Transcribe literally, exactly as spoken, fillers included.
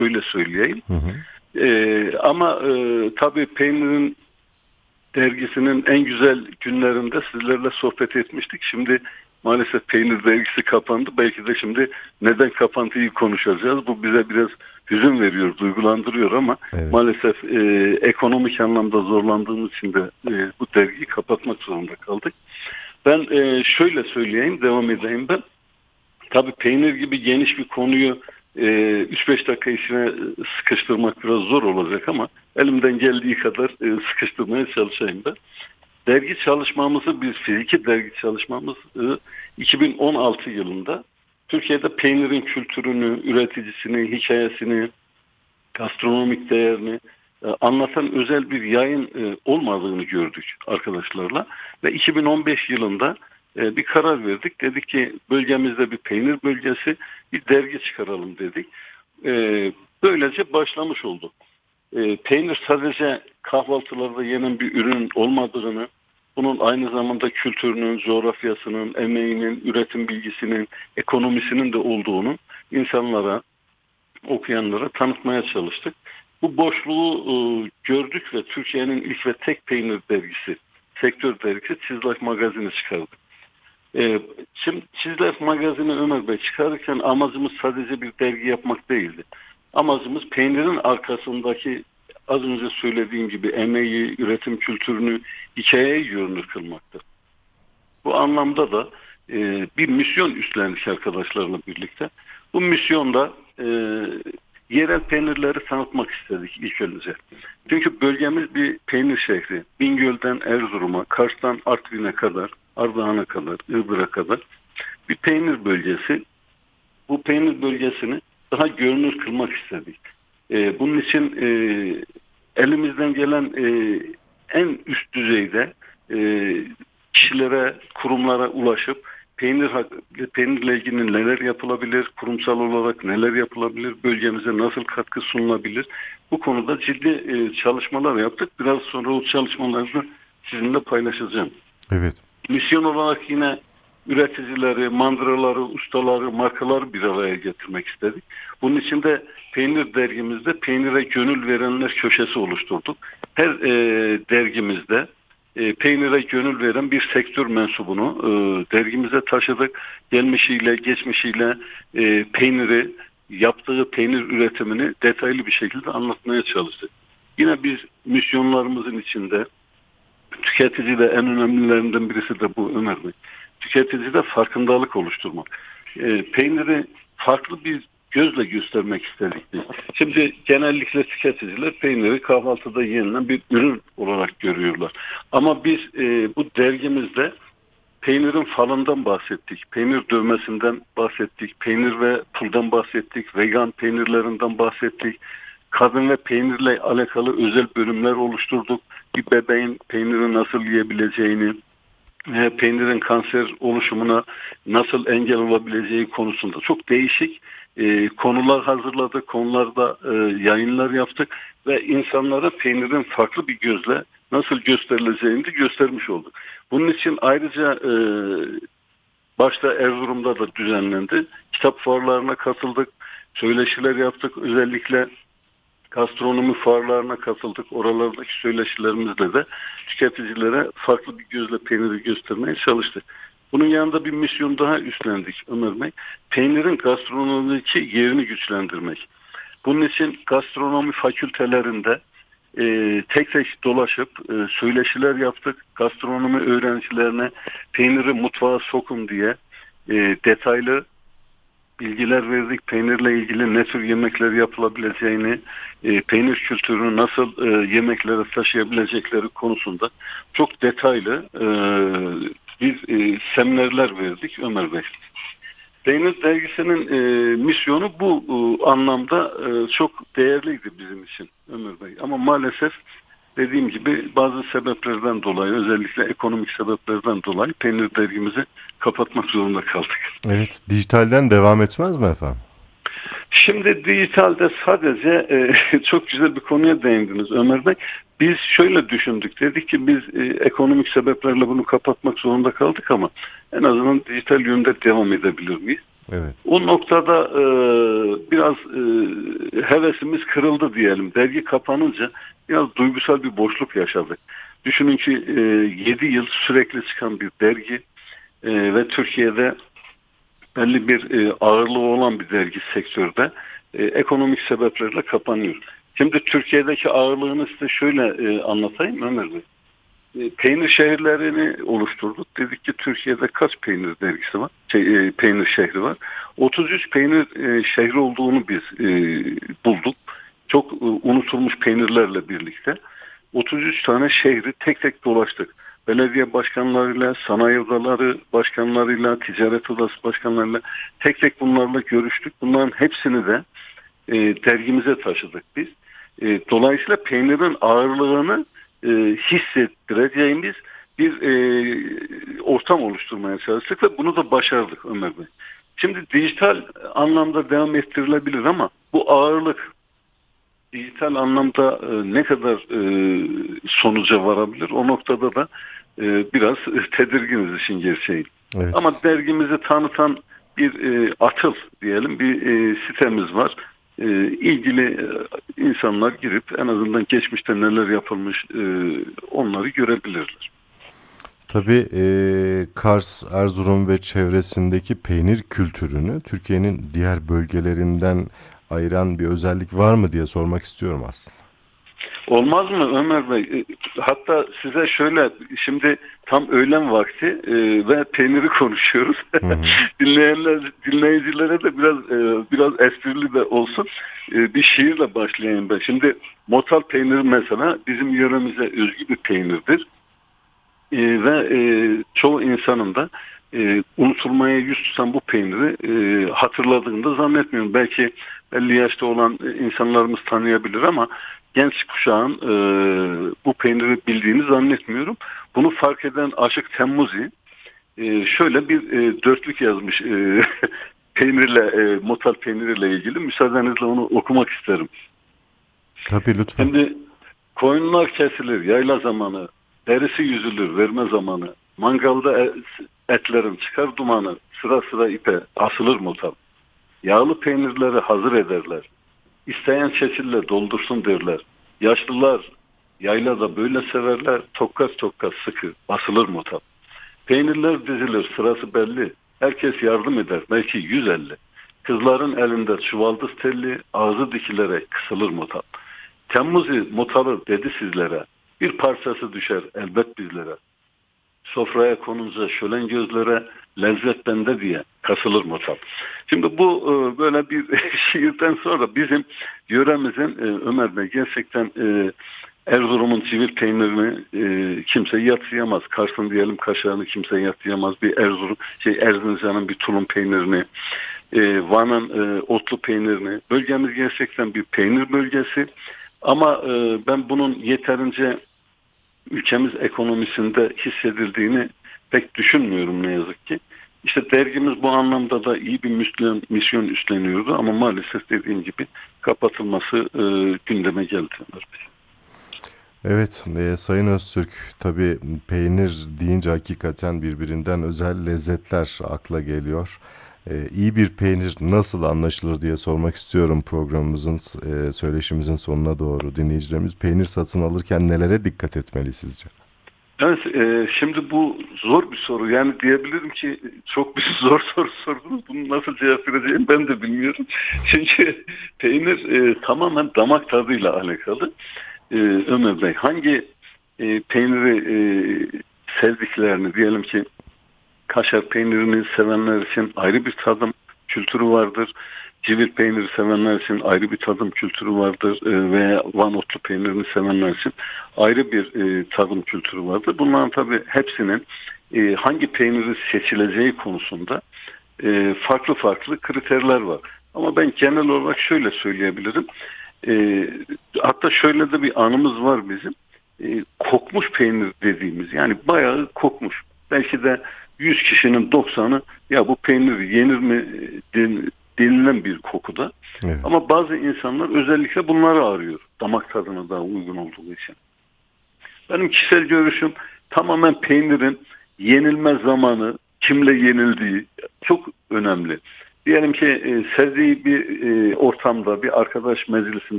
Öyle söyleyeyim. Hı hı. E, ama e, tabii Peynir'in dergisinin en güzel günlerinde sizlerle sohbet etmiştik. Şimdi maalesef Peynir dergisi kapandı. Belki de şimdi neden kapantıyı konuşacağız. Bu bize biraz hüzün veriyor, duygulandırıyor ama Evet. maalesef e, ekonomik anlamda zorlandığımız için de e, bu dergiyi kapatmak zorunda kaldık. Ben e, şöyle söyleyeyim, devam edeyim ben. Tabii Peynir gibi geniş bir konuyu e, üç beş dakika içine sıkıştırmak biraz zor olacak ama elimden geldiği kadar e, sıkıştırmaya çalışayım ben. Dergi çalışmamızı, biz fiziki dergi çalışmamızı iki bin on altı yılında Türkiye'de peynirin kültürünü, üreticisini, hikayesini, gastronomik değerini e, anlatan özel bir yayın e, olmadığını gördük arkadaşlarla. Ve iki bin on beş yılında e, bir karar verdik. Dedik ki bölgemizde bir peynir bölgesi, bir dergi çıkaralım dedik. E, böylece başlamış olduk. E, peynir sadece kahvaltılarda yenen bir ürün olmadığını, bunun aynı zamanda kültürünün, coğrafyasının, emeğinin, üretim bilgisinin, ekonomisinin de olduğunu insanlara, okuyanlara tanıtmaya çalıştık. Bu boşluğu e, gördük ve Türkiye'nin ilk ve tek peynir dergisi, sektör dergisi Çizlak Magazin'i çıkardık. E, şimdi Çizlak Magazin'i Ömer Bey çıkarırken amacımız sadece bir dergi yapmak değildi. Amacımız peynirin arkasındaki az önce söylediğim gibi emeği, üretim kültürünü, hikayeyi görünür kılmaktı. Bu anlamda da e, bir misyon üstlendik arkadaşlarla birlikte. Bu misyonda e, yerel peynirleri tanıtmak istedik ilk önce. Çünkü bölgemiz bir peynir şehri. Bingöl'den Erzurum'a, Kars'tan Artvin'e kadar, Ardahan'a kadar, Iğdır'a kadar bir peynir bölgesi. Bu peynir bölgesini daha görünür kılmak istedik. E, bunun için e, elimizden gelen e, en üst düzeyde e, kişilere, kurumlara ulaşıp peynir peynirle ilgili neler yapılabilir, kurumsal olarak neler yapılabilir, bölgemize nasıl katkı sunulabilir, bu konuda ciddi e, çalışmalar yaptık. Biraz sonra o çalışmaları sizinle paylaşacağım. Evet. Misyon olarak yine üreticileri, mandıraları, ustaları, markaları bir araya getirmek istedik. Bunun için de Peynir dergimizde peynire gönül verenler köşesi oluşturduk. Her e, dergimizde e, peynire gönül veren bir sektör mensubunu e, dergimize taşıdık. Gelmişiyle, geçmişiyle e, peyniri, yaptığı peynir üretimini detaylı bir şekilde anlatmaya çalıştık. Yine biz misyonlarımızın içinde tüketici de en önemlilerinden birisi de bu Ömer Bey. Tüketicide farkındalık oluşturmak. E, peyniri farklı bir gözle göstermek istedik biz. Şimdi genellikle tüketiciler peyniri kahvaltıda yenilen bir ürün olarak görüyorlar. Ama biz e, bu dergimizde peynirin falından bahsettik. Peynir dövmesinden bahsettik. Peynir ve puldan bahsettik. Vegan peynirlerinden bahsettik. Kadın ve peynirle alakalı özel bölümler oluşturduk. Bir bebeğin peyniri nasıl yiyebileceğini, ve peynirin kanser oluşumuna nasıl engel olabileceği konusunda çok değişik e, konular hazırladık. Konularda e, yayınlar yaptık ve insanlara peynirin farklı bir gözle nasıl gösterileceğini de göstermiş olduk. Bunun için ayrıca e, başta Erzurum'da da düzenlendi. Kitap fuarlarına katıldık. Söyleşiler yaptık. Özellikle gastronomi fuarlarına katıldık. Oralardaki söyleşilerimizle de tüketicilere farklı bir gözle peyniri göstermeye çalıştık. Bunun yanında bir misyon daha üstlendik Ömer Bey. Peynirin gastronomideki yerini güçlendirmek. Bunun için gastronomi fakültelerinde e, tek tek dolaşıp e, söyleşiler yaptık. Gastronomi öğrencilerine peyniri mutfağa sokun diye e, detaylı bilgiler verdik. Peynirle ilgili ne tür yemekler yapılabileceğini, e, peynir kültürünü nasıl e, yemeklere taşıyabilecekleri konusunda çok detaylı e, bir e, seminerler verdik Ömer Bey. Peynir dergisinin e, misyonu bu e, anlamda e, çok değerliydi bizim için Ömer Bey. Ama maalesef dediğim gibi bazı sebeplerden dolayı, özellikle ekonomik sebeplerden dolayı peynir dergimizi kapatmak zorunda kaldık. Evet. Dijitalden devam etmez mi efendim? Şimdi dijitalde sadece e, çok güzel bir konuya değindiniz Ömer Bey. Biz şöyle düşündük. Dedik ki biz e, ekonomik sebeplerle bunu kapatmak zorunda kaldık ama en azından dijital yönde devam edebilir miyiz? Evet. O noktada e, biraz e, hevesimiz kırıldı diyelim. Dergi kapanınca biraz duygusal bir boşluk yaşadık. Düşünün ki e, yedi yıl sürekli çıkan bir dergi e, ve Türkiye'de belli bir e, ağırlığı olan bir dergi sektörde e, ekonomik sebeplerle kapanıyor. Şimdi Türkiye'deki ağırlığını size şöyle e, anlatayım Ömer Bey. E, peynir şehirlerini oluşturduk. Dedik ki Türkiye'de kaç peynir dergisi var? Şey, e, peynir şehri var. otuz üç peynir e, şehri olduğunu biz e, bulduk. Çok e, unutulmuş peynirlerle birlikte. otuz üç tane şehri tek tek dolaştık. Belediye başkanlarıyla, sanayi odaları başkanlarıyla, ticaret odası başkanlarıyla tek tek bunlarla görüştük. Bunların hepsini de e, dergimize taşıdık biz. E, dolayısıyla peynirin ağırlığını e, hissettireceğimiz bir e, ortam oluşturmaya çalıştık ve bunu da başardık Ömer Bey. Şimdi dijital anlamda devam ettirilebilir ama bu ağırlık dijital anlamda e, ne kadar e, sonuca varabilir? O noktada da e, biraz tedirginiz işin gerçeği. Evet. Ama dergimizi tanıtan bir e, atıl diyelim bir e, sitemiz var. E, ilgili e, insanlar girip en azından geçmişte neler yapılmış e, onları görebilirler. Tabii e, Kars, Erzurum ve çevresindeki peynir kültürünü Türkiye'nin diğer bölgelerinden ayıran bir özellik var mı diye sormak istiyorum aslında. Olmaz mı Ömer Bey? E, Hatta size şöyle, şimdi tam öğlen vakti e, ve peyniri konuşuyoruz. Hı hı. Dinleyenler, dinleyicilere de biraz e, biraz esprili de olsun e, bir şiirle başlayayım ben. Şimdi motal peyniri mesela bizim yöremize özgü bir peynirdir. E, ve e, çoğu insanın da e, unutulmaya yüz tutan bu peyniri e, hatırladığını da zannetmiyorum. Belki elli yaşta olan e, insanlarımız tanıyabilir ama genç kuşağın e, bu peyniri bildiğini zannetmiyorum. Bunu fark eden Aşık Temmuzi e, şöyle bir e, dörtlük yazmış e, peynirle, e, motal peyniriyle ilgili. Müsaadenizle onu okumak isterim. Tabii lütfen. Şimdi koyunlar kesilir yayla zamanı, derisi yüzülür verme zamanı, mangalda e- etlerin çıkar dumanı, sıra sıra ipe asılır motal. Yağlı peynirleri hazır ederler. İsteyen çeçille doldursun derler. Yaşlılar yaylada böyle severler, tokkaz tokkaz sıkı basılır motal. Peynirler dizilir sırası belli. Herkes yardım eder belki yüz elli. Kızların elinde çuvaldız telli, ağzı dikilerek kısılır motal. Temmuzi motalı dedi sizlere. Bir parçası düşer elbet bizlere. Sofraya konunca şölen gözlere lezzet bende diye kasılır motal. Şimdi bu e, böyle bir şiirden sonra bizim yöremizin e, Ömer Bey gerçekten e, Erzurum'un civil peynirini e, kimse yadsıyamaz. Kars'ın diyelim kaşarını kimse yadsıyamaz. Bir Erzurum, şey Erzincan'ın bir tulum peynirini, e, Van'ın e, otlu peynirini. Bölgemiz gerçekten bir peynir bölgesi. Ama e, ben bunun yeterince ülkemiz ekonomisinde hissedildiğini pek düşünmüyorum ne yazık ki. İşte dergimiz bu anlamda da iyi bir misyon, misyon üstleniyordu ama maalesef dediğim gibi kapatılması e, gündeme geldi. Evet, e, Sayın Öztürk, tabii peynir deyince hakikaten birbirinden özel lezzetler akla geliyor. E, iyi bir peynir nasıl anlaşılır diye sormak istiyorum programımızın, e, söyleşimizin sonuna doğru. Dinleyicilerimiz peynir satın alırken nelere dikkat etmeli sizce? Evet, e, şimdi bu zor bir soru. Yani diyebilirim ki çok bir zor soru sordunuz. Bunu nasıl cevap vereceğim ben de bilmiyorum. Çünkü peynir e, tamamen damak tadıyla alakalı. E, Ömer Bey hangi e, peyniri e, sevdiklerini diyelim ki kaşar peynirini sevenler için ayrı bir tadım kültürü vardır. Civil peyniri sevenler için ayrı bir tadım kültürü vardır. E, veya Van otlu peynirini sevenler için ayrı bir e, tadım kültürü vardır. Bunların tabii hepsinin e, hangi peyniri seçileceği konusunda e, farklı farklı kriterler var. Ama ben genel olarak şöyle söyleyebilirim. E, hatta şöyle de bir anımız var bizim. E, kokmuş peynir dediğimiz yani bayağı kokmuş. Belki de yüz kişinin doksanı ya bu peynir yenir mi den- denilen bir kokuda. Evet. Ama bazı insanlar özellikle bunları arıyor. Damak tadına daha uygun olduğu için. Benim kişisel görüşüm tamamen peynirin yenilme zamanı, kimle yenildiği çok önemli. Diyelim ki e, sevdiği bir e, ortamda, bir arkadaş meclisinde